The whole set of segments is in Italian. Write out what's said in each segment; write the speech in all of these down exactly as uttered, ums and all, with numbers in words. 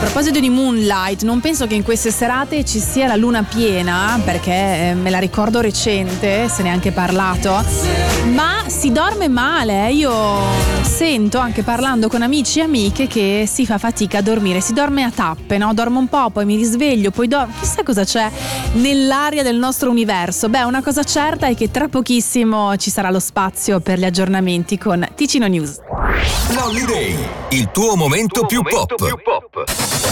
proposito di Moonlight, non penso che in queste serate ci sia la luna piena, perché eh, me la ricordo recente, se ne è anche parlato, ma si dorme male. Io sento, anche parlando con amici e amiche, che si fa fatica a dormire, si dorme a tappe, no? Dormo un po', poi mi risveglio, poi dormo. Chissà cosa c'è nell'aria del nostro universo. Beh, una cosa certa è che tra pochissimo ci sarà lo spazio per gli aggiornamenti con Ticino News. L'Holiday, il tuo momento, il tuo più, momento pop. più pop.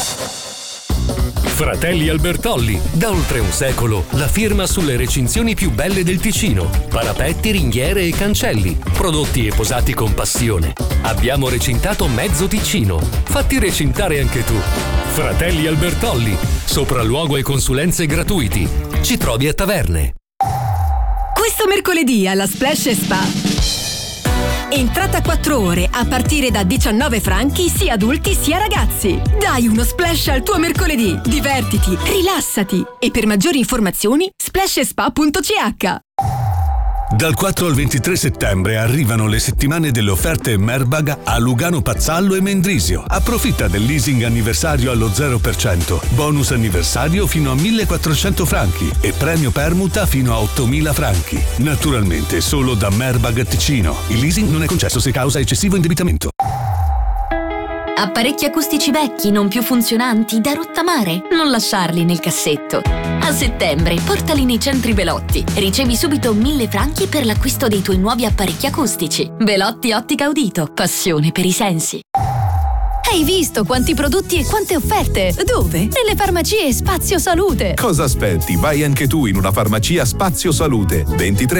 Fratelli Albertolli, da oltre un secolo la firma sulle recinzioni più belle del Ticino. Parapetti, ringhiere e cancelli, prodotti e posati con passione. Abbiamo recintato mezzo Ticino. Fatti recintare anche tu. Fratelli Albertolli, sopralluogo e consulenze gratuiti. Ci trovi a Taverne. Questo mercoledì alla Splash Spa. Entrata quattro ore a partire da diciannove franchi sia adulti sia ragazzi. Dai uno splash al tuo mercoledì. Divertiti, rilassati. E per maggiori informazioni splash spa punto c h. Dal quattro al ventitré settembre arrivano le settimane delle offerte Merbag a Lugano Pazzallo e Mendrisio. Approfitta del leasing anniversario allo zero per cento, bonus anniversario fino a millequattrocento franchi e premio permuta fino a ottomila franchi. Naturalmente solo da Merbag Ticino. Il leasing non è concesso se causa eccessivo indebitamento. Apparecchi acustici vecchi non più funzionanti da rottamare? Non lasciarli nel cassetto. A settembre portali nei centri Belotti. Ricevi subito mille franchi per l'acquisto dei tuoi nuovi apparecchi acustici. Belotti Ottica Udito. Passione per i sensi. Hai visto quanti prodotti e quante offerte? Dove? Nelle farmacie Spazio Salute. Cosa aspetti? Vai anche tu in una farmacia Spazio Salute. ventitré